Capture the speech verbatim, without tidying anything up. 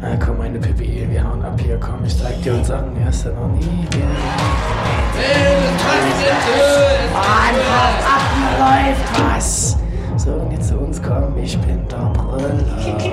Na komm, meine Pippi, wir hauen ab hier, komm, ich zeig dir uns an, die hast du noch nie gesehen. Mann, hau ab, hier läuft was. So, und jetzt zu uns kommen, ich bin der Brüller.